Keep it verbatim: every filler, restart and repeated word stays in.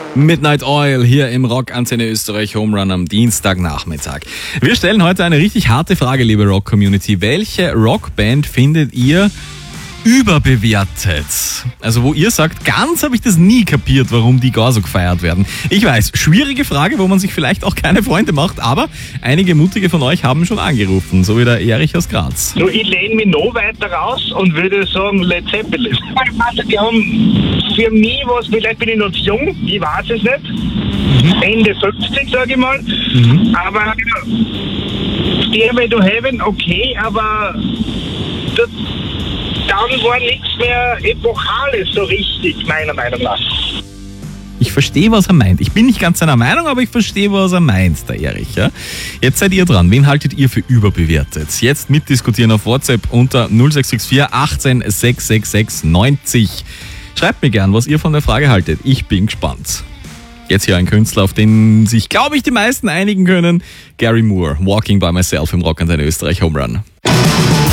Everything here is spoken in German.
Midnight Oil hier im Rock-Antenne Österreich Home Run am Dienstagnachmittag. Wir stellen heute eine richtig harte Frage, liebe Rock-Community. Welche Rockband findet ihr überbewertet? Also wo ihr sagt, ganz habe ich das nie kapiert, warum die gar so gefeiert werden. Ich weiß, schwierige Frage, wo man sich vielleicht auch keine Freunde macht, aber einige Mutige von euch haben schon angerufen, so wie der Erich aus Graz. Nur ich lehne mich noch weiter raus und würde sagen Led Zeppelin. Die haben für mich was, vielleicht bin ich noch jung, ich weiß es nicht, mhm. Ende fünfzig sage ich mal, mhm. aber Stairway to Heaven, okay, aber das dann war nichts mehr Epochales so richtig, meiner Meinung nach. Ich verstehe, was er meint. Ich bin nicht ganz seiner Meinung, aber ich verstehe, was er meint, der Erich. Ja? Jetzt seid ihr dran. Wen haltet ihr für überbewertet? Jetzt mitdiskutieren auf WhatsApp unter null sechs sechs vier achtzehn sechs sechs sechs neunzig. Schreibt mir gern, was ihr von der Frage haltet. Ich bin gespannt. Jetzt hier ein Künstler, auf den sich, glaube ich, die meisten einigen können. Gary Moore, Walking by Myself im Rock-Antenne Österreich Home Run.